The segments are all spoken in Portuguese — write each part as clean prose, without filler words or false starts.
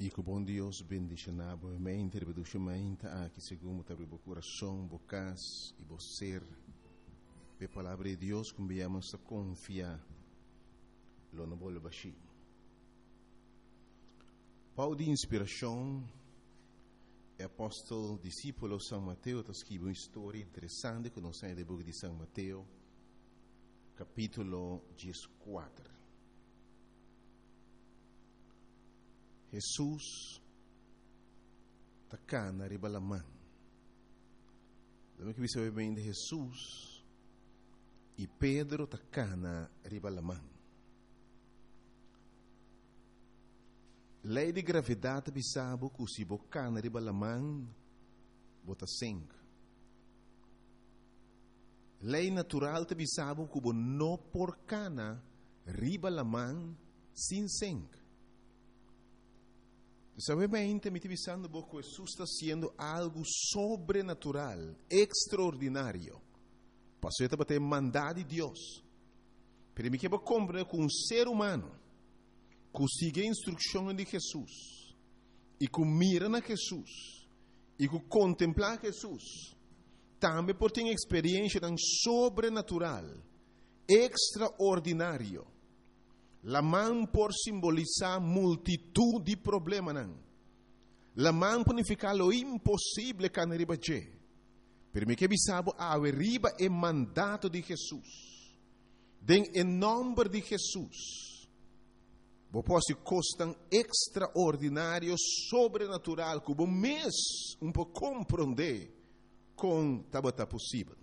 E que o bom Deus bendicionar a mente, reproduzimente aqui segundo o teu coração, bocas e você. A palavra de Deus que enviamos a confiar. Lo não vou baixar. Paulo de inspiração, é apóstolo, discípulo de São Mateus, está escrevendo uma história interessante que nós temos no livro de São Mateus, capítulo 14. Jesus está cá na ribalamã. Lembra que você vê bem de Jesus e Pedro está cá na ribalamã. Lei de gravidade bisabo que se boca na ribalamã bota sangue. Lei natural te bisabo que não por cana ribalamã sem sangue. Sabemente me divisando que Jesus está sendo algo sobrenatural, extraordinário. Passou a bater mandado de Deus. Pero me quero compreender que um ser humano que siga a instrução de Jesus e que mira na Jesus e que contempla Jesus, também por ter experiência tão sobrenatural, extraordinário. La mão por simbolizar multitud de problemas. La mão por significar o impossível que não riba je. Pero me que bisabo a riba é mandato de Jesus. Den em nome de Jesus. Vou posso costam extraordinário, sobrenatural, que o mês pouco compreender com tabata possível.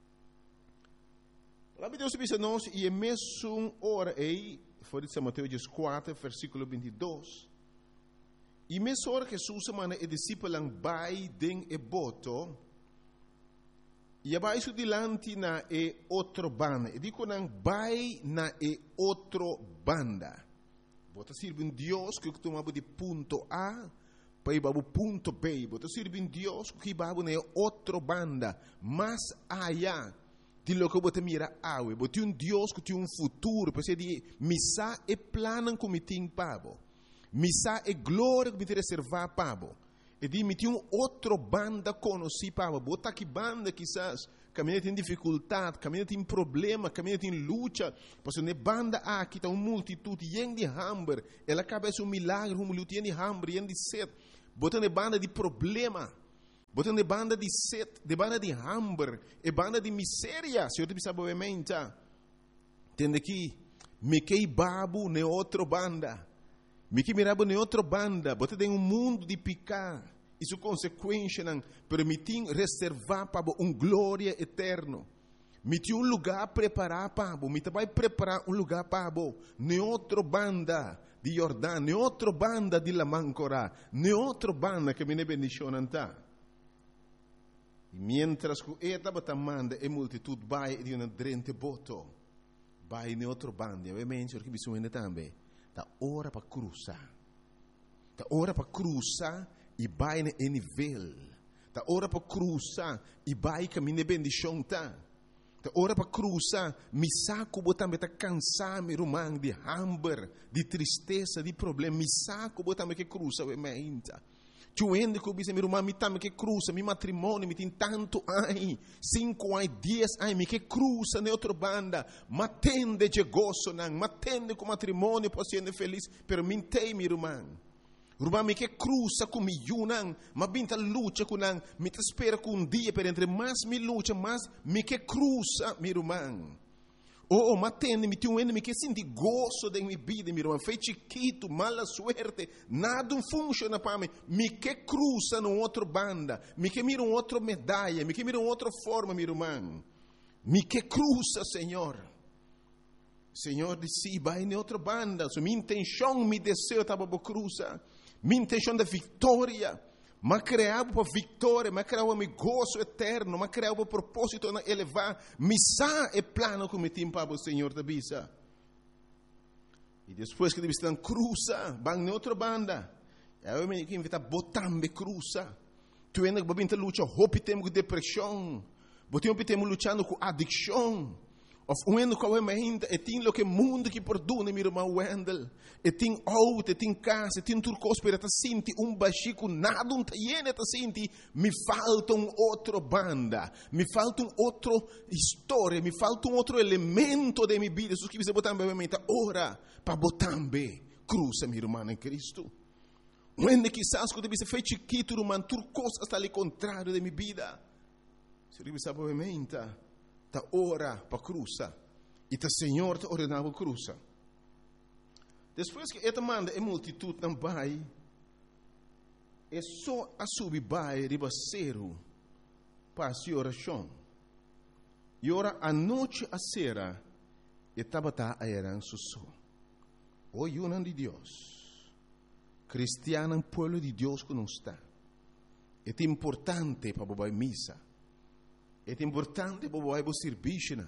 Lá me Deus disse nós e é mesmo hora aí. Foi de São Mateus 4, versículo 22. E mesmo hora que Jesus semana e discípulos vai den e boto, e abaixo dilante na e outro banda. E digo não vai na e outro banda. Bota sirve um Deus que tomava de ponto A para ir para o ponto B. Bota sirve um Deus que vai na outro banda, mais allá. De lo que você mira awe, você tem Deus que tem futuro, porque de missa é plano que me tem pabo, missa é glória que me tem reservar pabo, e de me tem outro banda conhecido pabo, bota que banda quizás caminha tem dificuldade, caminha tem problema, caminha tem luta, porque ne banda aqui está uma multitude de hambre, ela acaba um milagre, luta de hambre, de sede, bota ne banda de problema. Botando de banda de sede, de banda de hambre, e banda de miséria. Se eu te pensava obviamente, tende aqui, me que babu ne outro banda, me que mirabo ne outro banda, botando em mundo de picar, isso consequência não permitir reservar para glória eterno. Me tinha lugar preparar para me vai preparar lugar para ne outro banda de Jordão, ne outro banda de Lamancora, ne outro banda que me ne bendicionanta. Mientras que estava tamanda e multitud vai de uma drente boto, vai em outro bando, obviamente, porque bisogna também, da hora para cruzar, e vai em nível, da hora para cruzar e vai caminho de bendição tá, da hora para cruzar, me saco botar me tá cansado, me rumang de hambre, de tristeza, de problema, me saco botar me que cruza, obviamente. Tu ende que eu meu irmão me tá me que cruza, meu matrimônio me tem tanto ai, 5 ai, 10 ai, me que cruza na outra banda, matende de gozo não, matende com matrimônio para ser feliz, pero mintei meu irmão. Irmão me que cruza com meu não, mas binta luta com não, me te espera com dia per entre mais me luta, mais me que cruza meu irmão. Oh, matende, me tem me que senti gozo de minha vida, meu irmão. Foi chiquito, mala suerte, nada funciona para mim. Me que cruza no outro banda, me que mira outra medalha, me que mira outra forma, meu irmão. Me que cruza, Senhor. Senhor disse, vai em outra banda. So, minha intenção, meu desejo estava para cruzar. Minha intenção da vitória. Mas criava para vitória, mas criava para gozo eterno, mas criava para propósito na elevar. Missa é plano que me tem para o Senhor da bisa. E depois que eles estão cruza, vão na outra banda. Eu me invita a botar me cruza. Tu ainda vai vir lutar, hope temos com depressão, temos lutando com adicção. Of wendo com a mente, e tem lo que mundo que perdona, meu irmão Wendel. E tem auto, e tem casa, e tem turcos para te sentir baxico, nada tiene te sentir. Me falta outra banda, me falta outra história, me falta outro elemento de minha vida. Isso que você botar na minha mente, ora, para botar bem, cruza, meu irmão em Cristo. Wende quizás quando você fez chiquito, irmão, turcos está ali contrário de minha vida. Se você sabe a minha mente, ta ora para cruza e ta Senhor te ordenava cruza. Depois que esta manda a multitud não vai, é só a subir vai ribaceiro para a oração. E ora a noite a sera e tabata a eran susso. O yunan de Deus, cristiano pueblo de Deus que não está. É importante para bobar missa. É importante para o serviço.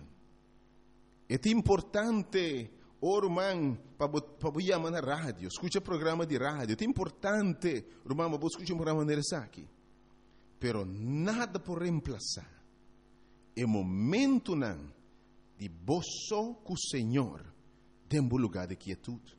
É importante, irmão, para chamar na rádio. Escuta programa de rádio. É importante, irmão, para escutar um programa de aqui. Pero nada por reemplazar. É momento não de boço com o Senhor dentro do lugar de quietude.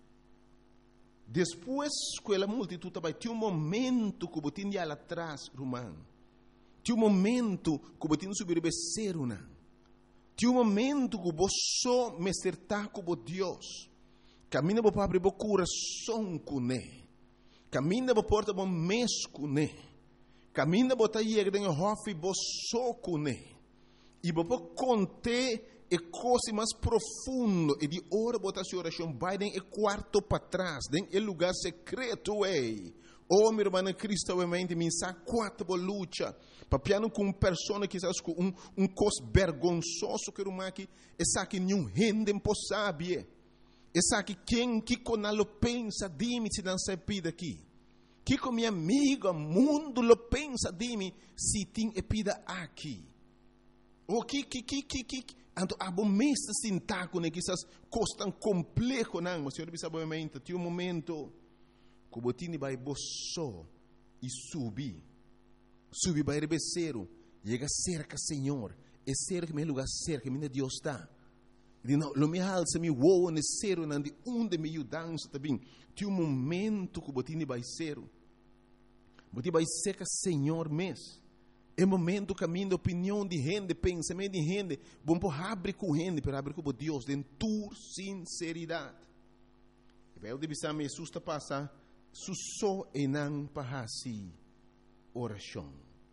Depois que a multitud vai ter momento que você tinha lá atrás, irmão. Tinha momento que você subir becerro, não. Tinha momento que você me acertar com Deus. Caminha para abrir o coração com Ele. Caminha para porta o mês com Ele. Caminha para ir em hofe você com Ele. E para conter a coisa mais profunda e de hora botar sua oração vai em quarto para trás, em lugar secreto ei. Oh, meu irmão, Cristo obviamente me sa quatro luta. Papiano com pessoa que sabe com cos vergonzoso que uma que essa que nenhum rende impossível. Essa que quem que conalo pensa de mim se não se pida aqui. Que com minha amiga mundo lo pensa de mim se tem epida aqui. O que anto abomesta sintaco né que essas coisas tão complexo não, mas senhor sabe obviamente tem momento que botini vai boço e subir vai rebeceiro, chega cerca Senhor, é cerca meu lugar cerca minha Deus está. E não, lo me alça me voa necero não de onde me dança também. Tem momento que botini vai ser, botini vai cerca Senhor mês. É momento caminho de opinião de gente, pensamento de gente, bom por abrir com gente, para abrir com Deus, de tua sinceridade. E vai o de bisar me susta passar, susso e não para si. Oração.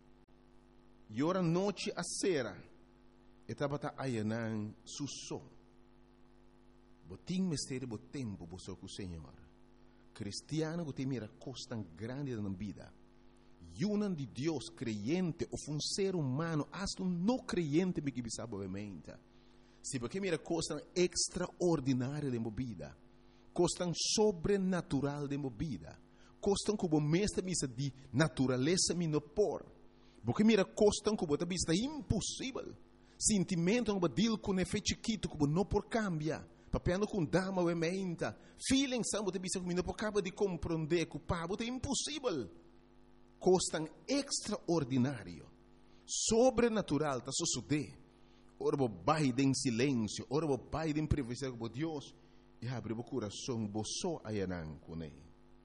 E ora noite a sera, estava a ayanan susso. Botim mistério bo tempo bo com o Senhor. Cristiano que tem mira coisa tão grande na vida. Yunan de Deus creyente ou um ser humano, hasta um não creyente me que sabe obviamente. Se porque mira coisa tão extraordinária de vida, coisa tão sobrenatural de vida. Costam como mestre misa de natureza minopor. Porque mira costam como a vista impossível. Sentimento como dil com efeito chiquito como não por cambia. Papiando com dama ou emenda. Feeling são a vista como não por cabo de compreender que o pabo é impossível. Costam extraordinário. Sobrenatural tá suceder. Ora bo baile em silêncio, ora bo baile em privacidade com Deus. E abre o coração bo só ayanan com ele.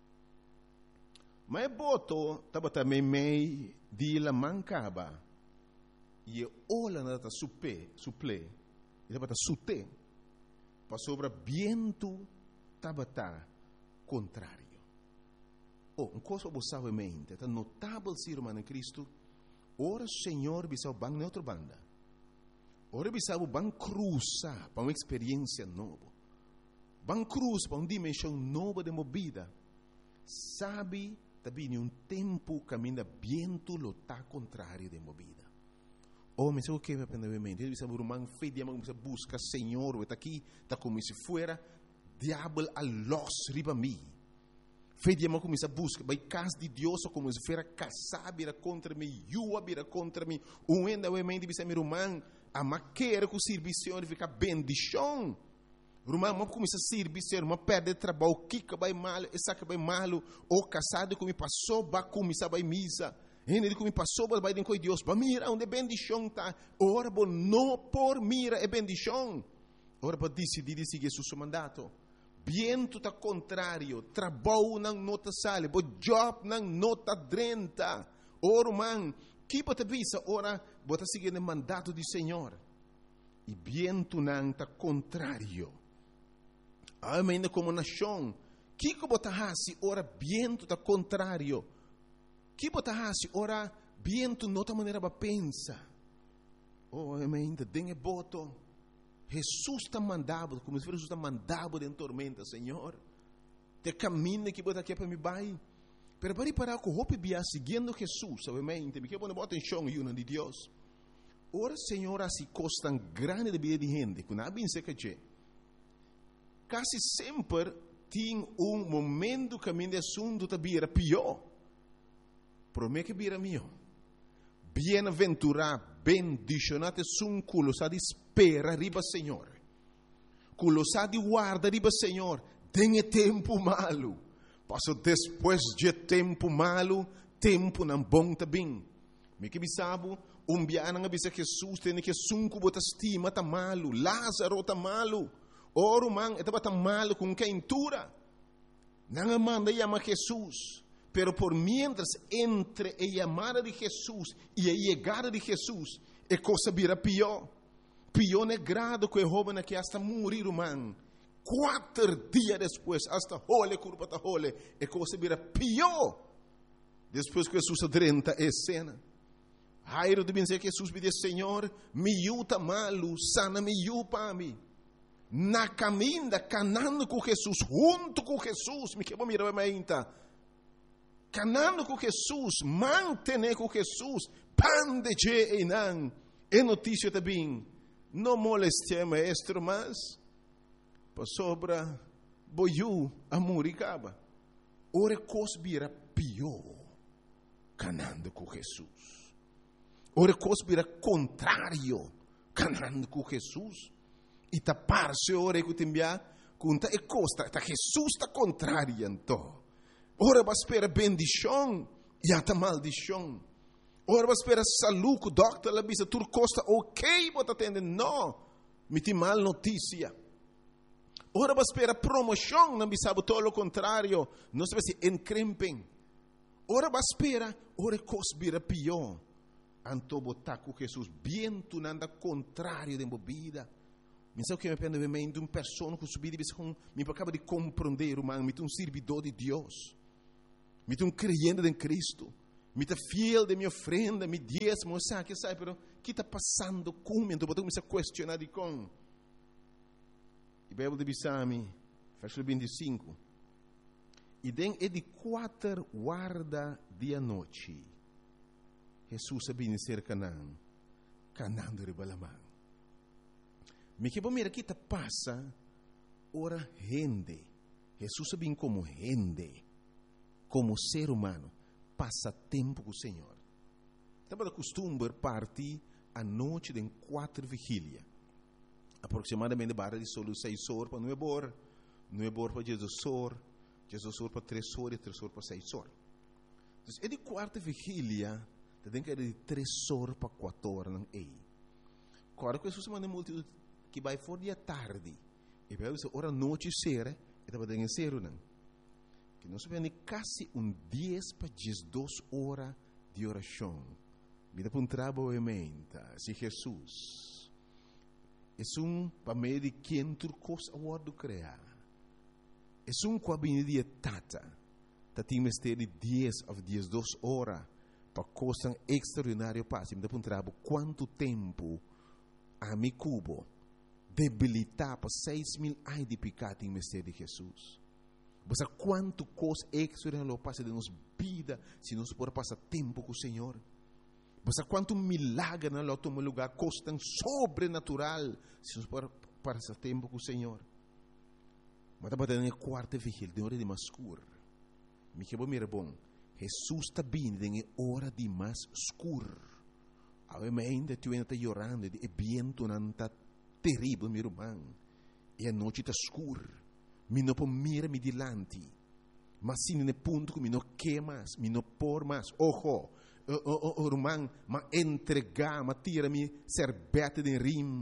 Mas boto estava também meio de la mancaba e olha nada suple e estava sute para sobre viento estava contrário. Um coisa você sabe mente, é notável ser humano em Cristo. Ora Senhor bisau bang na outra banda. Ora bisau bang cruza para uma experiência nova. Bang cruz para uma dimensão nova de movida. Sabe também um tempo caminha viento lo tá contrário de movida. Oh, mas o que me aprende mente? Ele sabe rumang fe dia mag busca Senhor, o tá aqui, tá como se fuera diabo a los riba mi. Fe dia mag começa busca, vai casa de Deus como se fuera casar vira contra mim, yua vira contra mim. O enda o mente bisa mi rumang a maquera com serviço de ficar bendição. Rumah mau começar a servir, ser uma perde trabalho, kika vai mal, essa que vai malo, ou casado que me passou, vai começar vai misa, ele que me passou, vai com Deus, vai mira onde bendição tá, ora bom não por mira é bendição, ora para decidir seguir seu mandato. Viento tá contrário, trabalho não nota sale, bo job não nota 30. Ora, man, que bota visa, ora, bota seguir o mandato do Senhor. E viento não tá contrário. Ainda como nação, que bota hasi, ora, viento tá contrário. Que bota hasi, ora, viento nota maneira para pensar. Oh, ainda tem boto. Jesus está mandado, como se Jesus está mandado em tormenta, Senhor. Te caminho que bota aqui para me vai. Pero para que o bia seguindo Jesus, obviamente, me quero botar atenção e uma de Deus. Ora, Senhor, assim costa grande de vida de gente, que não bem se que quase sempre tem momento que a minha assunto está bem pior. Para mim que bem melhor. Bem-aventurado, bendicionado sun culo sa di spera riba Senhor. Culo sa di guarda riba Senhor. Tem tempo malo. Passo depois de tempo malo, tempo não bom também. Me que bisabo, biana nga bisa Jesus tem que sunku bota estima tá malo, Lázaro tá malo. Oro man etaba tá malo com quem tura. Não manda chama Jesus. Pero por mientras entre a llamada de Jesús y a llegada de Jesús, a cosa vira pior. Pior negrado que o joven que hasta morir, man. 4 días después, hasta jole, curva ta jole, a cosa vira pior. Después que Jesús adrenta a escena. Jairo de dizer que Jesus me diz, Senhor, me yuta malo, sana me yu para mim. Na caminda, canando com Jesus, junto com Jesus, me quebra mirar a minha canando com Jesus, mantener com Jesus, pan de je e não. É notícia também. Não moleste maestro, mas para sobra boiu a muricaba. Ora cosbira pior, canando com Jesus. Ora cosbira contrário, canando com Jesus. E tapar-se ora que timbia, conta e costa, tá Jesus tá contrário então. Ora vai esperar bendição e até maldição. Ora vai esperar saúde, o doctor lá bisa tur costa ok, bota atender, não, me tem mal notícia. Ora vai esperar promoção, não bisa todo o contrário, não se vai se encrempem. Ora vai esperar, ora cosbira pior. Anto botar com Jesus, bem tu nanda contrário de bebida. Me sabe que me pende de uma pessoa que subir e me acaba de compreender, humano, me tem servidor de Deus. Me tem creyente em Cristo. Me tem fiel de minha ofrenda, me diezmo, sabe, pero que está passando comigo? Então, eu me questionar de com. E Bíblia de Bisami, versículo 25. E den é de 4 guarda de a noite. Jesus sabia ser Canaã, Canaã de Balamã. Me que bom mira que está passa, ora rende. Jesus sabia como rende. Como ser humano, passa tempo com o Senhor. Estava de costume partir à noite de 4 vigílias. Aproximadamente barra de solo 6 horas para 9 horas. 9 horas para Jesus horas para 3 horas e 3 horas para 6 horas. Então, é de 4 vigília, tem que ir de 3 horas para 4 horas. Não é. Agora, que Jesus manda multidão que vai fora de tarde. E vai dizer, ora noite será, e estava dentro de ser, não. Que nós vemos quase 10 para 12 horas de oração. Mira para trabalho emenda, se Jesus. É para meio de quem turcos a word criar. É com a benedita tata. Tem mistério de 10 ou 12 horas para coisa extraordinária passe. Mira para trabalho quanto tempo a mi cubo debilitar para 6.000 anos de pecado em mistério de Jesus. Você quanto coisa extraordinária passa de nossa vida se nós podemos passar tempo com o Senhor. Você quanto milagre na nosso lugar coisa sobrenatural se nós podemos passar tempo com o Senhor. Mas estava na quarta vigília, de hora de mais escuro. Me que bom, bom. Jesus está vindo em hora de mais escuro. Ainda tu ainda está chorando, e vento não está terrível, meu irmão. E a noite está escura. Me não pode mirar me dilante. Mas sim no ponto que me não quer mais, me não por mais. Ojo, irmão, mas entregar, mas tira-me serbete de rim.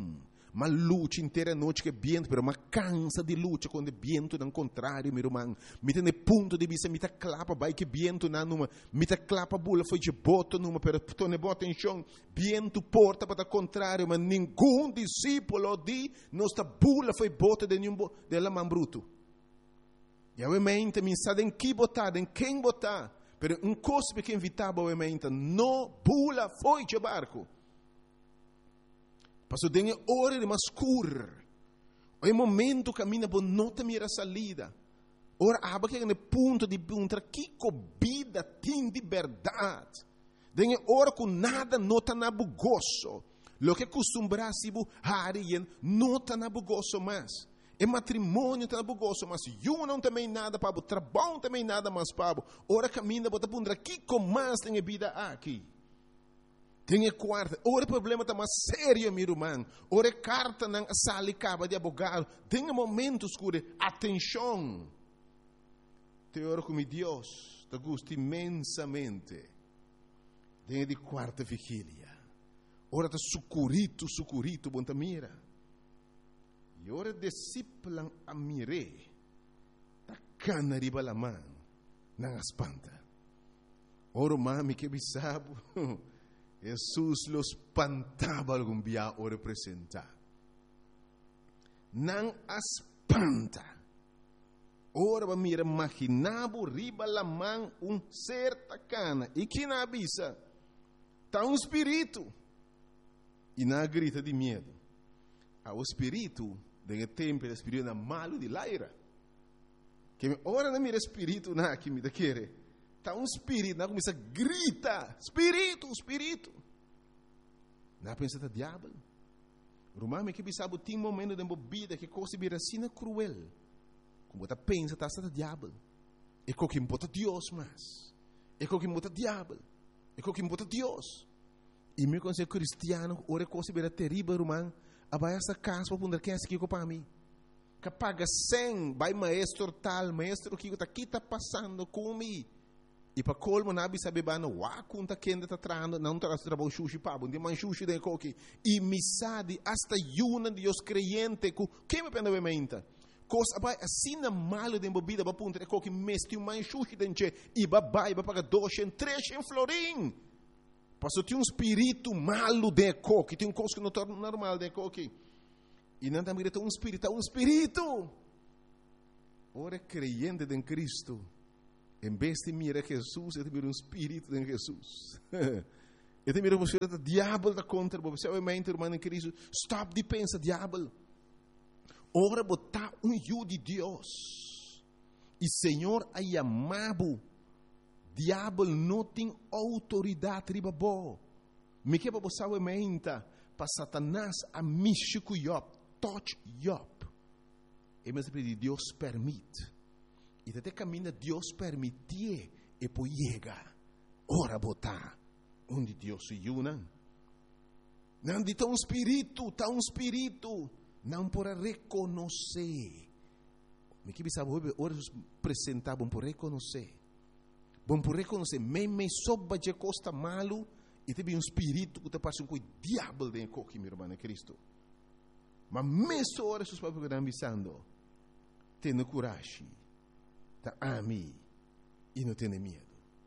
mas luta inteira noite que viento, pero mas cansa de luta quando viento não contrário, meu irmão. Me tem ponto de vista, me tá clapa, vai que viento na numa, me tá clapa bula foi de boto numa, pero tone bota em chão, viento porta para contrário, mas nenhum discípulo de nossa bula foi bota de nenhum dela man bruto. E obviamente me sabe em que botar, em quem botar, pero coisa que invitava obviamente, não bula foi de barco. Passou dengue hora de mascur. O momento caminha por nota mira salida. Ora aba que no ponto de punta que vida tem de verdade. Dengue hora com nada nota na bugoso. Lo que costumbra se bu harien nota na bugoso mais. E matrimônio tá na bugoso, mas eu não também nada para o trabalho também nada mais para. Ora caminha bota punta que com mais tem vida aqui. Tem quarta, ora problema está mais sério, meu irmão. Ora carta não sale caba de abogado. Tem momentos que atenção. Te oro com Deus, te gusta imensamente. Tem de quarta vigília. Ora está sucurito, bom mira. E ora discípulo a mire. Ta cana riba la mão, não espanta. Ora mami que bisabo. Jesus los espantava algum dia o representar. Não espanta. Ora va mira imaginavo riba la mão certa cana. E que na avisa? Tá espírito. E na grita de medo. O espírito, de tempo, o espírito na malo de laira. Que ora não mira espírito na que me quer. Está espírito, não começa a gritar, espírito. Não pensa que é diabo. Romano que sabe tem momento de bebida que coisa vira assim cruel. Como você pensa que está diabo. É o que importa Deus mais. É o que importa diabo. É o que importa Deus. E meu conselho cristiano, ora coisa vira terrível, romano. Abai essa casa para poder quem é que para mim. Que paga 100, vai maestro tal, maestro que está passando comigo. E para colmo nabi sabe bano wa kunta kenda ta trando não traz trabalho sushi pabo de man sushi de coque e misade hasta yuna de os creyente ku que me pende menta coisa vai assim na malo de bebida ba punta coque mesti um man sushi denche e ba paga 200 300 florim passou tem espírito malo de coque tem coisa que não torna normal de coque e não também tem espírito ora creyente em Cristo. Em vez de mirar Jesus, eu miro espírito de Jesus. Eu miro você o diabo da contra você. Obviamente, irmão em Cristo, stop de pensar diabo. Ora botar eu de Deus. E Senhor a chamado. Diabo não tem autoridade riba bo. Me que para você obviamente para Satanás a mexer com Job, touch Job. E mas Deus permite. E até caminha Deus permitir e depois chega. Ora botar onde Deus se une. Não de tão espírito. Não por reconhecer. Me que sabe ora apresentar bom por reconhecer. Bom por reconhecer. Me soba de costa malo e tem um espírito que te passa com o diabo dentro de meu irmão Cristo. Mas mesmo ora seus papéis que estão avisando. Tenha coragem. Tá ami e não tem medo.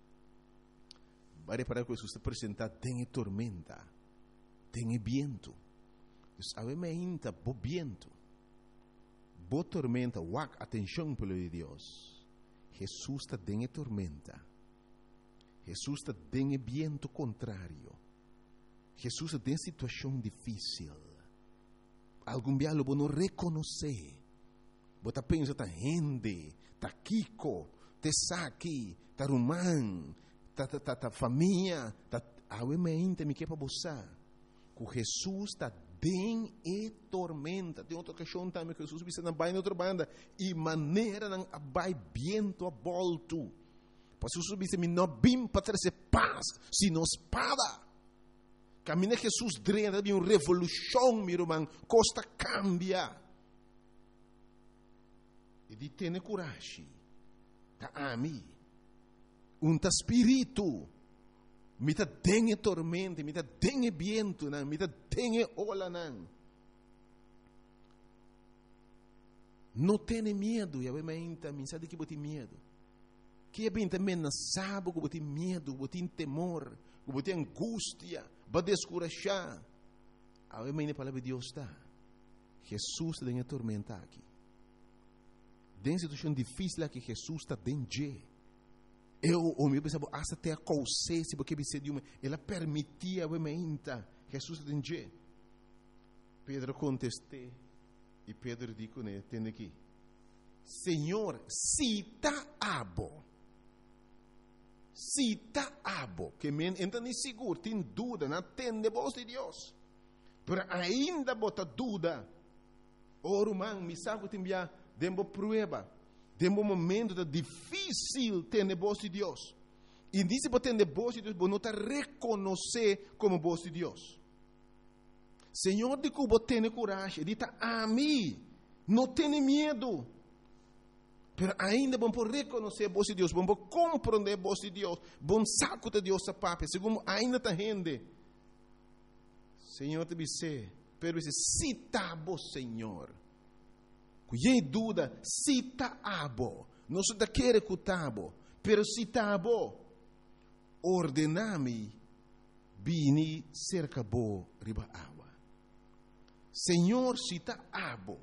Vai para que Jesus te apresentar tem tormenta, tem viento. Obviamente, bo viento, bo tormenta, wak atenção pelo de Deus. Jesus está tem tormenta. Jesus está tem viento contrário. Jesus tem situação difícil. Algum dia lo não reconhecer. Você pensa tá gente ta Kiko, te Saki, ta Rumán, ta família, ta obviamente me que para você. Que Jesus está bem e tormenta. Tem outra questão também que Jesus disse na baia outra banda e maneira não vai viento a volto. Porque Jesus disse me não vim para trazer paz, sino espada. Caminha Jesus drena de uma revolução, meu irmão, costa cambia. E de ter coragem. Tá ami. Ta espírito. Me tá dengue tormenta, me tá dengue viento, me tá dengue ola não. Não tenha medo, eu me sabe que você tem medo. Que bem também não sabe que você tem medo, você tem temor, você tem angústia, vai descurajar. A palavra de Deus está. Jesus está em tormenta aqui. Tem situação difícil aqui, Jesus está dentro. O meu pensava, até a coisa, se porque você deu, ela permitia, Jesus está dentro. Pedro contestou, e Pedro disse, né, tem aqui, Senhor, se está abo, que men, então nem seguro, tem dúvida, não tem voz de Deus, mas ainda bota dúvida, man, me sabe que tem dembo prueba, dembo momento difícil ter voz de Deus, e diz que ter voz de Deus, não está reconhecer como voz de Deus. Senhor, de que você tem coragem, diz a mim, não tenha medo, mas ainda vamos reconhecer a voz de Deus, vamos compreender a voz de Deus, vamos saco de Deus a papai, segundo ainda está rende. Senhor, te disse, pero disse, cita a Senhor, que dúvida, cita a bo, não se quer escutar bo, pero cita a bo, ordename, bini cerca bo, riba água. Senhor, cita abo,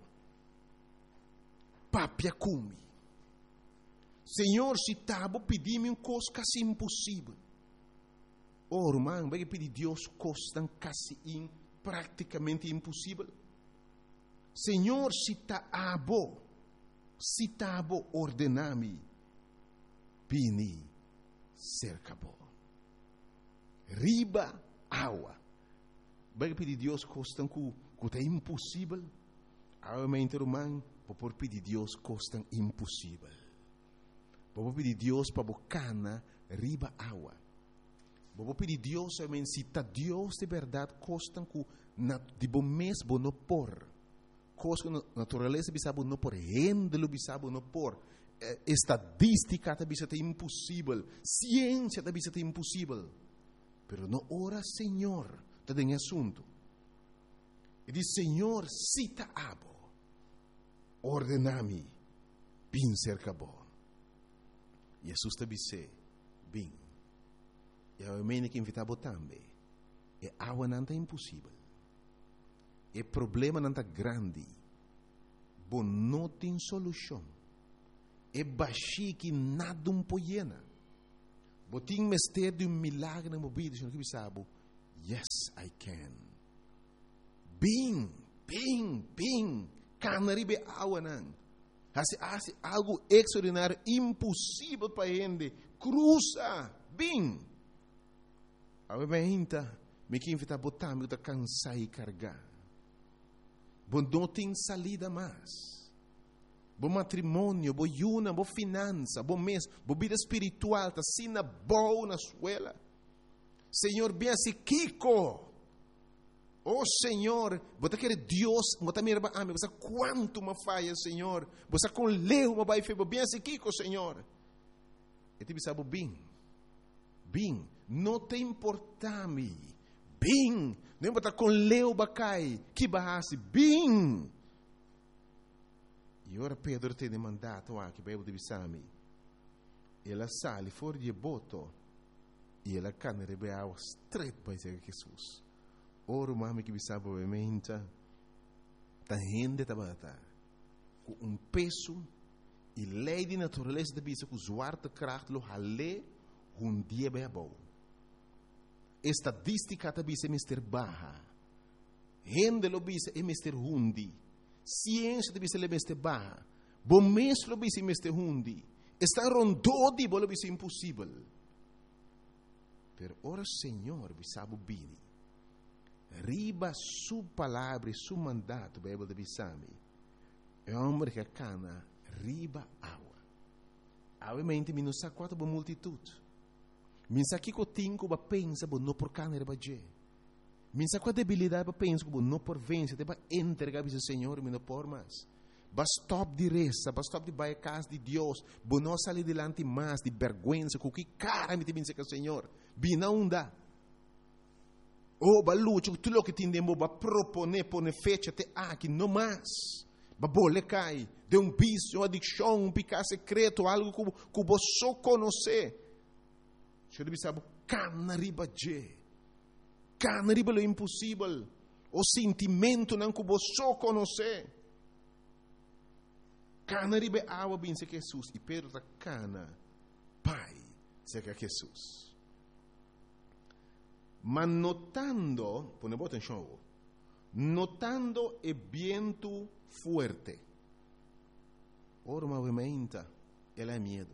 papia cumi. Senhor, cita abo, pedi-me coisa quase impossível. Irmão, vai pedir Deus coisa quase praticamente impossível. Senhor, cita abo, ordename, bini, cerca bo. Riba água. Vai pedir Deus coisa que é impossível, realmente, irmão, por pedir Deus coisa impossível. Vou pedir Deus para bocana riba água. Vou pedir Deus, realmente, se está Deus de verdade, coisa que de bom mês não por, coisa que natureza bisabo não por, rendelo bisabo não por, estadística também é impossível, ciência também é impossível, pero não ora Senhor, está em assunto. E diz, Senhor, cita abo, ordenami, bin cerca bo. Jesus te disse, bin. E a mene que invitava também. E água não é impossível. E problema não é grande. Bom, não tem solução. E baixi que nada poiena. Botim mestre de milagre na mobília, Senhor, que sabe, yes, I can. Bing, canaribe água não. Hace algo extraordinário, impossível para gente. Cruza, bing. A minha me que invita a botar, me cansar e carregar. Bom, não tem salida mais. Bom matrimônio, bom yuna, bom finança, bom mês, bom vida espiritual, tá sina boa na escola. Senhor, bem assim, Kiko. Oh Senhor, você quer Deus, você me ama, você quanto me falha, Senhor, você com leu, me vai fazer bem assim, Kiko, Senhor. E te sabe bem, não te importa-me, bem, não importa com leu, bacai, que barrasse, bem. E ora Pedro tem mandato aqui, para eu te bisami. Ela sale fora de boto, e ela cana rebe água straight para Jesus. Ora, mami que bisaba obviamente, ta gente tabata, com peso e lei de natureza da bisa, com zwarte kracht lo hale, dia bem bom. Estadística da bisa é mister baja, gente lo bisa é mister hundi, ciência da bisa é mister baja, bom mês lo bisa é mister hundi, está rondou de bolo bisa impossível. Pero ora Senhor bisaba bini. Riba su palavra e su mandato, Bíblia de Bissami, é homem que cana riba água. Obviamente, me não sabe quanto boa multitude. Me sabe que eu tenho que pensar, não por cana riba je. Me sabe qual debilidade para pensar, não por vencer, para entregar ao Senhor, me não por mais. Basta stop de reza, basta stop de vai a casa de Deus, não sair delante mais de vergonha, com que cara me tem que o Senhor, bina onda. O balucho, tudo que tindemo ba propone pone fecha te aqui no mais. babole cai, de um vício, uma adicção, um pecado secreto, algo que você só conhece. Você deve saber, cana riba je, cana riba lo impossível, o sentimento não que você só conhece. Cana riba água bem se Jesus, e Pedro tá cana, pai, se que Jesus. Mas notando, põe boa atenção, notando o vento forte, ora movimenta, ela é medo.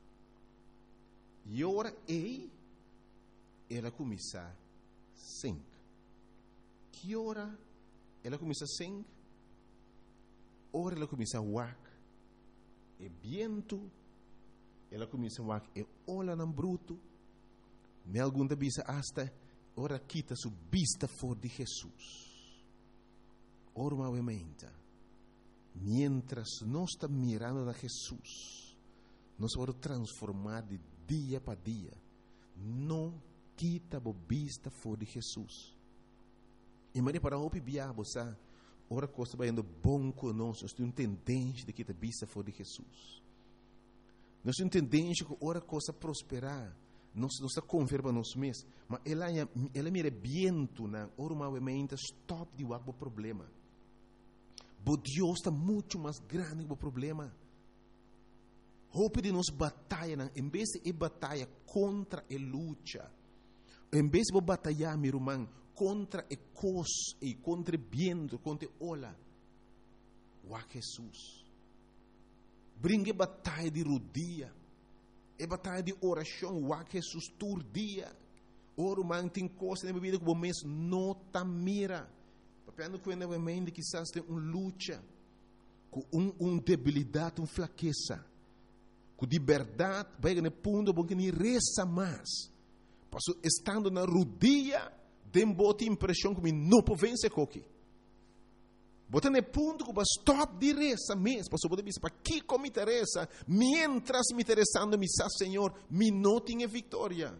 E ora ela começa a sink. Que hora ela começa a sink? Ora ela começa a wak. E vento, ela começa a wak. E olha no bruto. Me algum da bisa hasta, ora quita su vista for de Jesus. Ora movimenta. Mientras nós estamos mirando a Jesus, nós vamos transformar de dia para dia. Não quita a vista for de Jesus. E mas para o biabo, sabe? Ora coisa vai indo bom conosco. Nós temos tendência de quitar a vista for de Jesus. Nós temos tendência que ora coisa prosperar. Nós está converba nós mesmos. Mas ela mira viento na ora movimenta stop de o problema. Mas Deus está muito mais grande que o problema. Hope de nós batalha, em vez de batalha contra a luta, em vez de batalhar, meu irmão, contra a coisa e contra o vento, contra a ola, o Jesus. Brinque batalha de rodia, a batalha de oração, o Jesus todo dia. Ora, man, tem coisa na vida que o mês não está mira. Papel que na mente quizás tem luta, com debilidade, fraqueza, com liberdade, vai no ponto bom que nem reza mais. Passo estando na rodia, tem boa impressão que não pode vencer coque. Bota no ponto que vai stop de reza mesmo. Passo pode dizer para que como me interessa, mientras me interessando me sa Senhor, me não tenha vitória.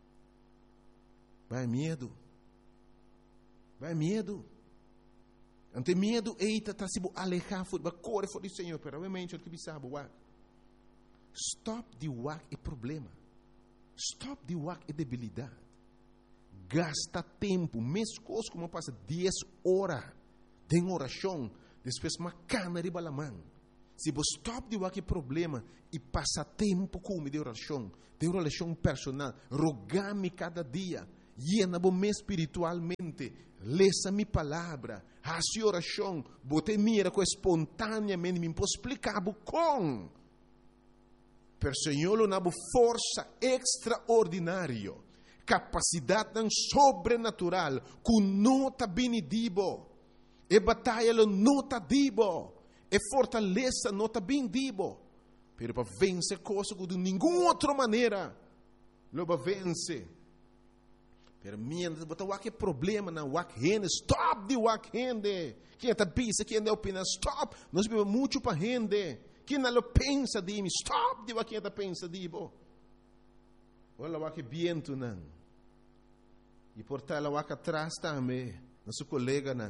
Vai medo. Vai medo. Ante medo, eita, está se alejar, vai correr fora do Senhor. Pero obviamente, o que sabe, stop de wak é problema. Stop de wak é debilidade. Gasta tempo, mesmo coisa como passa 10 horas de oração, depois uma cana de balamão. Se você stop de wak é problema e passa tempo com de oração personal, rogar-me cada dia, llena-me espiritualmente, lesa minha palavra, hace oração, bote mira com espontaneamente, me posso explicar com. Per Senhor lo nabo força extraordinária, capacidade sobrenatural, com nota benedibo, e batalha lo nota dibo, e fortaleza nota bendibo, pero para vencer coisa que de nenhuma outra maneira, lo va vencer. Pero mientras botar o que problema na wak rende, stop de wak rende. Quem está pensa, quem não opina, stop. Nós vivemos muito para rende. Quem não pensa de mim, stop de wak quem está pensa de mim. Olha o wak viento não. E por tal o wak atrás também, nosso colega não.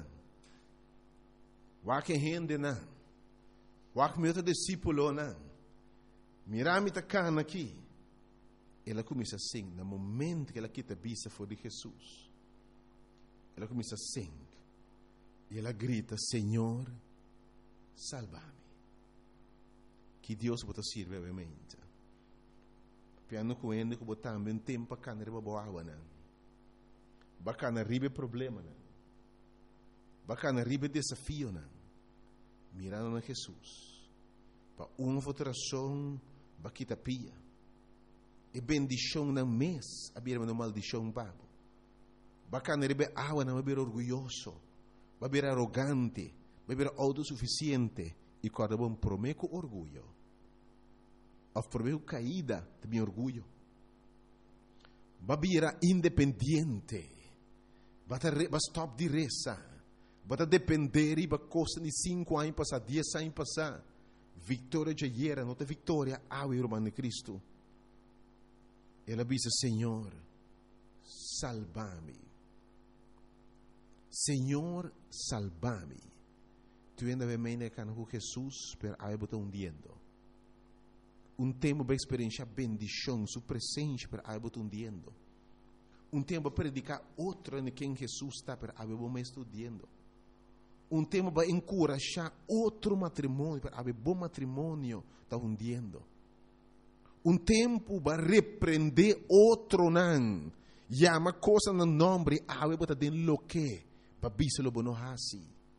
Wak rende não. Wak meu discípulo não. Mirami tá cana aqui. Ela começa assim, no momento que ela quita a vista for de Jesus. Ela começa assim. E ela grita, Senhor, salva-me. Que Deus pode servir, obviamente. Piano com ele, que botar também tempo para canar a boa, né? Bacana ribe problema, né? Bacana ribe desafio, né? Mirando na Jesus. Para uma votação, baquita pia. E bendição não mês, a birma não maldição babo. Bacana ribe água não vai orgulhoso, vai arrogante, vai autossuficiente e quando bom prometo orgulho. Of prometo caída de meu orgulho. Vai independente, vai stop de reza, vai depender e vai costa de 5 anos passar, 10 anos passar. Vitória já era, não tem vitória, ao irmão de Cristo. Ela disse, Senhor, salva-me. Senhor, salva-me. Tu ainda vem meio com Jesus, pero aí botou hundiendo. Tempo para experienciar bendição, sua presença, pero aí botou hundiendo. Tempo para predicar outro em quem Jesus está, pero aí botou mais estudando. Tempo para encorajar outro matrimônio, pero aí bom matrimônio está hundiendo. Tempo para repreender outro não. Llama coisa no nome, aí botou dentro lo que, para biselo bono hasi.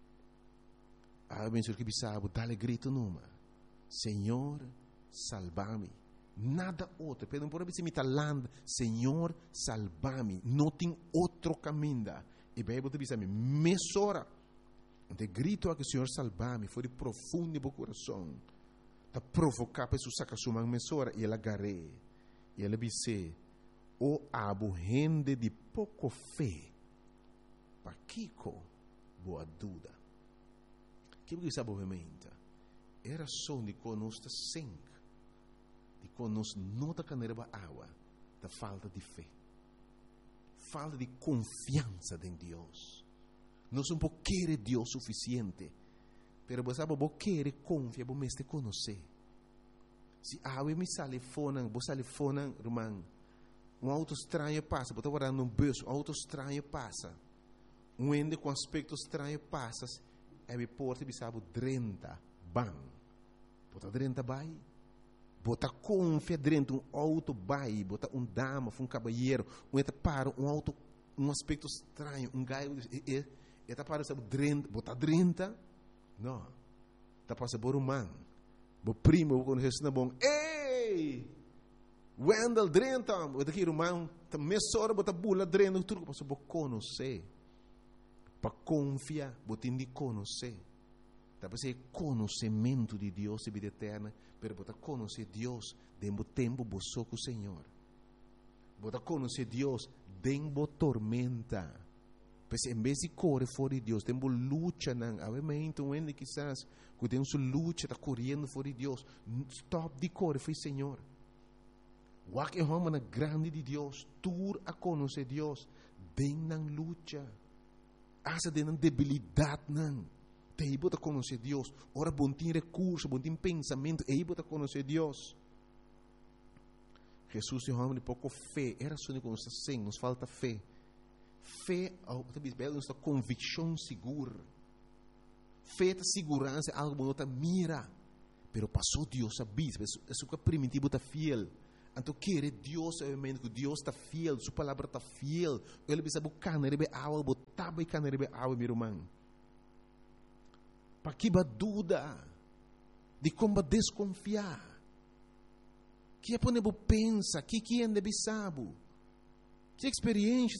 Aí bem que bisabo, dale grito numa. Senhor, salva-me. Nada outro. Pero por exemplo, me talando, Senhor, salva-me. Não tem outro caminho. E bem, você diz a mim, mesora. De grito a que Senhor salva-me, foi de profundo no coração. Está provocar para sacar sua mão mesora e ela agarrei. E ela disse, o abo gente de pouco fé. Para Kiko, boa dúvida. Que você sabe obviamente? Era só de conosco sem. De conosco não está canerba água. Da falta de fé. Falta de confiança em Deus. Não são por querer Deus suficiente. Pero você sabe, você querer confiar, você mesmo conhecer. Se a água me sale fora, você sale fora, irmão. Auto estranho passa, você está guardando bus, auto estranho passa. Ende com aspecto estranho passa. É me porta e sabe 30 bang. Bota 30 bai. Bota confia dentro auto bai, bota dama, caballeiro, entra para auto, aspecto estranho, gaio e tá para sabe 30, bota 30. Não. Tá passa por man. Bo primo quando Jesus bom. Ei! Wendel 30, bota aqui irmão, tá mesora bota bula 30, tudo passa bo conhecer. Para confiar, você tem de conhecer. Para ser conhecimento de Deus e vida eterna, para você conhecer Deus dentro do tempo você com o Senhor. Você conhecer Deus dentro da tormenta. Porque em vez de correr fora de Deus, tem luta, não. Obviamente, onde quizás, que tem sua luta, está correndo fora de Deus. Stop de correr, foi Senhor. O que é uma grande de Deus, tur a conhecer Deus, dentro da luta. Asa de debilidade não. Te bota conhecer Deus. Ora bom tem recurso, bom tem pensamento, e bota conhecer Deus. Jesus é um homem de pouco fé. Era só que nos sem, nos falta fé. Fé, nos dá convicção segura. Fé é segurança, algo que não mira. Pero passou Deus a bis, isso que primitivo está fiel. Então, querer Deus, obviamente, que Deus está fiel, sua palavra está fiel. Ele precisa buscar, não é água, botar bem, não é água, meu irmão. Para que dúvida de como desconfiar. Que é para pensa, que é deve saber. Que experiência